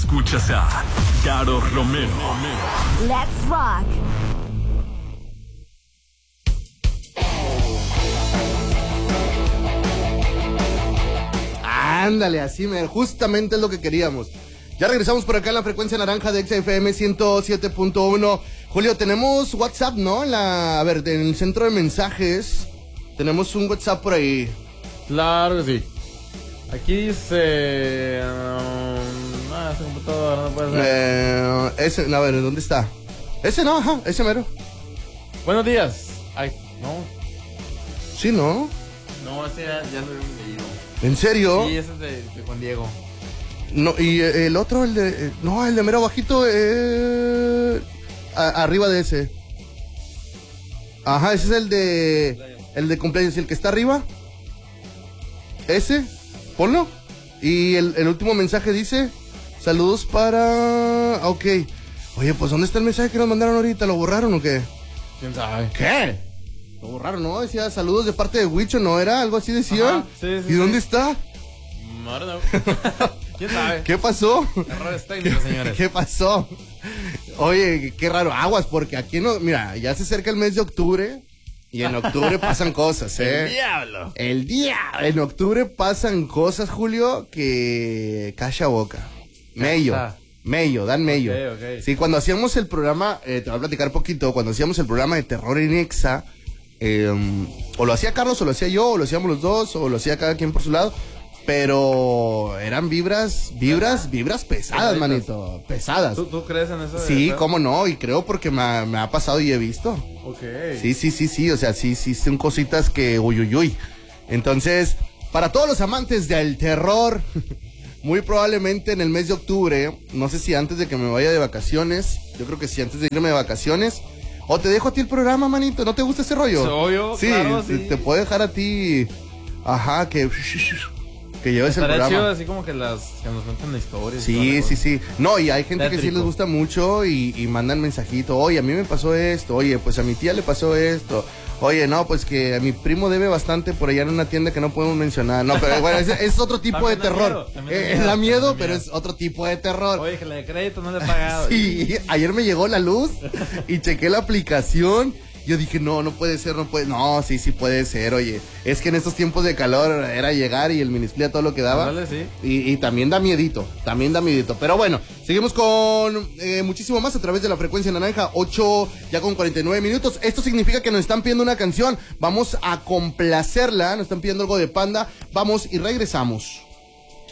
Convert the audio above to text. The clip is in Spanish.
Escuchas a Caro Romero. Let's rock. Ándale, así, justamente es lo que queríamos. Ya regresamos por acá en la frecuencia naranja de XFM 107.1. Julio, tenemos WhatsApp, ¿no? En el centro de mensajes tenemos un WhatsApp por ahí. Claro que sí. Aquí dice... ese computador no puede ser. A ver, ¿dónde está? Ese no, ajá, ese mero. Buenos días. Ay, no. Sí, ¿no? No, ese ya lo he leído. ¿En serio? Sí, ese es de Juan Diego. No, y el otro, el de mero bajito, arriba de ese. Ajá, ese es el de cumpleaños, el que está arriba. Ese, ponlo. Y el último mensaje dice: saludos para... Ok. Oye, pues ¿dónde está el mensaje que nos mandaron ahorita? ¿Lo borraron o qué? ¿Quién sabe? ¿Qué? Lo borraron, ¿no? Decía saludos de parte de Huicho, ¿no era? Algo así decían. Ajá, sí, ¿Y dónde está? No. ¿Quién sabe? ¿Qué pasó? Errores técnicos, señores. ¿Qué pasó? Oye, qué raro, aguas, porque aquí no... Mira, ya se acerca el mes de octubre y en octubre pasan cosas, ¿eh? ¡El diablo! En octubre pasan cosas, Julio, que calla boca. Mello, dan mello. Okay. Sí, cuando hacíamos el programa, te voy a platicar poquito, cuando hacíamos el programa de terror en Exa, o lo hacía Carlos, o lo hacía yo, o lo hacíamos los dos, o lo hacía cada quien por su lado. Pero eran vibras pesadas, manito. Pesadas. ¿Tú crees en eso? Sí, cómo no, y creo porque me ha pasado y he visto. Ok. Sí, o sea, sí, son cositas que uy. Entonces, para todos los amantes del terror, muy probablemente en el mes de octubre, no sé si antes de que me vaya de vacaciones, yo creo que sí, antes de irme de vacaciones, o te dejo a ti el programa, manito, ¿no te gusta ese rollo? Obvio, sí, claro, sí. Te puedo dejar a ti, ajá, que lleves el programa. Chido, así como que nos cuentan la historia. Sí. No, y hay gente Tétrico. que sí les gusta mucho y mandan mensajito. Oye, a mí me pasó esto. Oye, pues a mi tía le pasó esto. Oye, no, pues que a mi primo debe bastante por allá en una tienda que no podemos mencionar. No, pero bueno, es otro tipo de terror. Da miedo, pero es otro tipo de terror. Oye, que la de crédito no le he pagado. Sí, ayer me llegó la luz y chequé la aplicación. Yo dije, no puede ser, no, sí puede ser, oye. Es que en estos tiempos de calor era llegar y el minisplit a todo lo que daba. Vale, sí. Y también da miedito. Pero bueno, seguimos con muchísimo más a través de la frecuencia naranja, 8 ya con 49 minutos. Esto significa que nos están pidiendo una canción. Vamos a complacerla, nos están pidiendo algo de Panda. Vamos y regresamos.